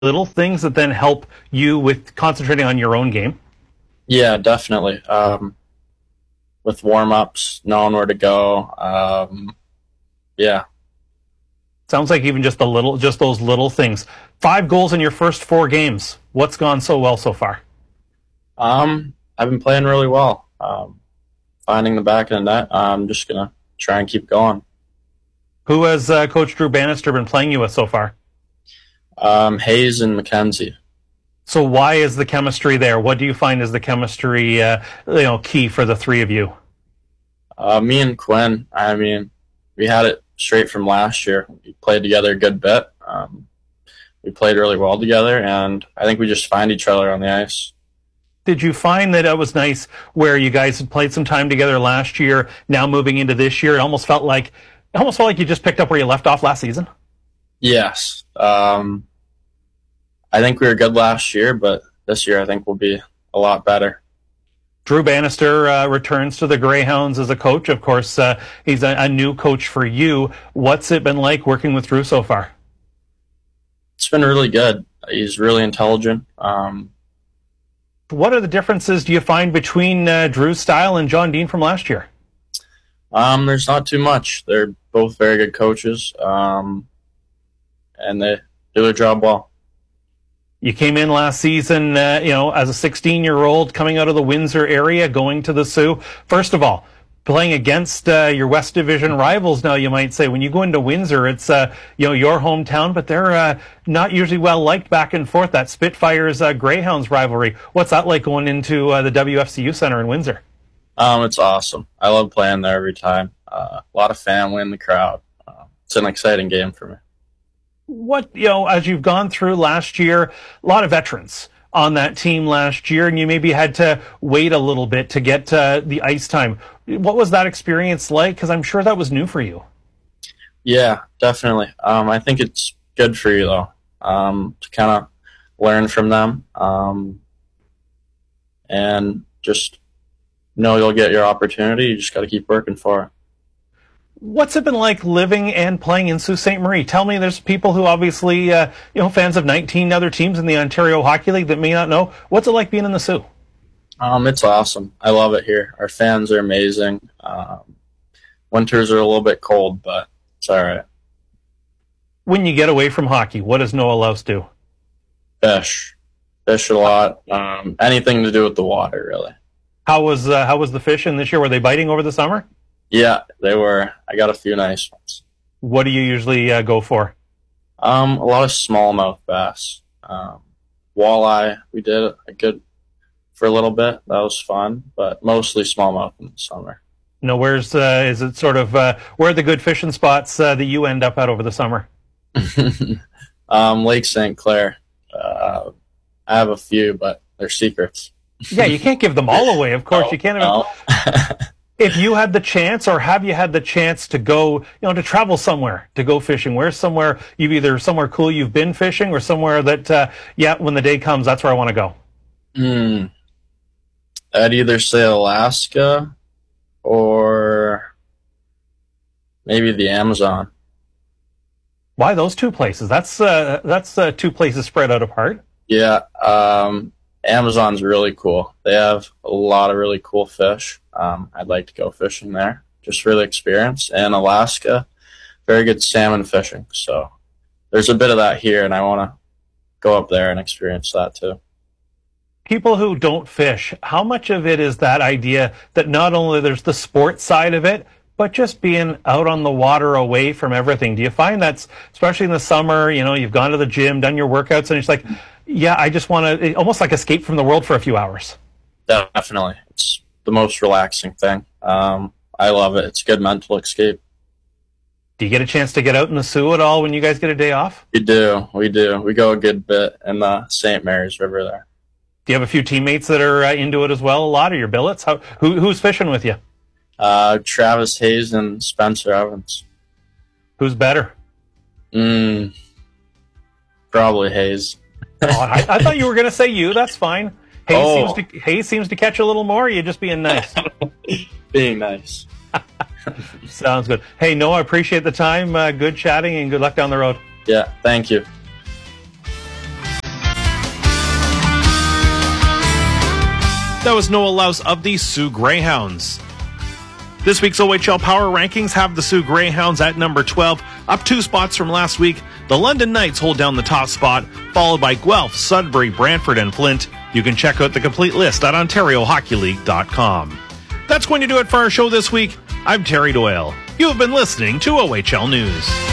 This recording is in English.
little things that then help you with concentrating on your own game? Yeah, definitely. With warm-ups, knowing where to go. Yeah. Sounds like even just those little things. 5 goals in your first 4 games. What's gone so well so far? I've been playing really well. Finding the back of the net. I'm just gonna try and keep going. Who has Coach Drew Bannister been playing you with so far? Hayes and McKenzie. So why is the chemistry there? What do you find is the chemistry, key for the three of you? Me and Quinn. I mean, we had it straight from last year. We played together a good bit. We played really well together, and I think we just find each other on the ice. Did you find that it was nice where you guys had played some time together last year, now moving into this year? It almost felt like you just picked up where you left off last season? Yes. I think we were good last year, but this year I think we'll be a lot better. Drew Bannister returns to the Greyhounds as a coach. Of course, he's a new coach for you. What's it been like working with Drew so far? It's been really good. He's really intelligent. What are the differences do you find between Drew's style and John Dean from last year? There's not too much. They're both very good coaches, and they do their job well. You came in last season, as a 16-year-old coming out of the Windsor area, going to the Soo. First of all, playing against your West Division rivals now, you might say. When you go into Windsor, it's your hometown, but they're not usually well liked back and forth. That Spitfires Greyhounds rivalry. What's that like going into the WFCU Center in Windsor? It's awesome. I love playing there every time. A lot of family in the crowd. It's an exciting game for me. What, as you've gone through last year, a lot of veterans on that team last year, and you maybe had to wait a little bit to get the ice time. What was that experience like? Because I'm sure that was new for you. Yeah, definitely. I think it's good for you, though, to kind of learn from them and just know you'll get your opportunity. You just got to keep working for it. What's it been like living and playing in Sault Ste. Marie? Tell me, there's people who obviously, fans of 19 other teams in the Ontario Hockey League that may not know. What's it like being in the Soo? It's awesome. I love it here. Our fans are amazing. Winters are a little bit cold, but it's all right. When you get away from hockey, what does Noah Louse do? Fish a lot. Anything to do with the water, really. How was the fishing this year? Were they biting over the summer? Yeah, they were. I got a few nice ones. What do you usually go for? A lot of smallmouth bass. Walleye, we did a good for a little bit. That was fun, but mostly smallmouth in the summer. Where's is it sort of where are the good fishing spots that you end up at over the summer? Lake St. Clair. I have a few, but they're secrets. Yeah, you can't give them all away. Of course, you can't. No. If you had the chance, or have you had the chance to go, to travel somewhere, to go fishing? Where's somewhere somewhere cool you've been fishing, or somewhere that, when the day comes, that's where I want to go? I'd either say Alaska or maybe the Amazon. Why those two places? That's 2 places spread out apart. Yeah, Amazon's really cool. They have a lot of really cool fish. I'd like to go fishing there, just for the experience. And Alaska, very good salmon fishing. So there's a bit of that here, and I want to go up there and experience that too. People who don't fish, how much of it is that idea that not only there's the sports side of it, but just being out on the water away from everything? Do you find that's, especially in the summer, you've gone to the gym, done your workouts, and it's like, yeah, I just want to almost like escape from the world for a few hours? Definitely. It's the most relaxing thing. I love it. It's a good mental escape. Do you get a chance to get out in the Soo at all when you guys get a day off? We do. We go a good bit in the St. Mary's River there. Do you have a few teammates that are into it as well, a lot of your billets? Who's fishing with you? Travis Hayes and Spencer Evans. Who's better? Probably Hayes. I thought you were going to say you. That's fine. Hayes seems to catch a little more. You're just being nice. Being nice. Sounds good. Hey, Noah, I appreciate the time. Good chatting, and good luck down the road. Yeah, thank you. That was Noah Louse of the Soo Greyhounds. This week's OHL Power Rankings have the Soo Greyhounds at number 12, up 2 spots from last week. The London Knights hold down the top spot, followed by Guelph, Sudbury, Brantford, and Flint. You can check out the complete list at OntarioHockeyLeague.com. That's going to do it for our show this week. I'm Terry Doyle. You have been listening to OHL News.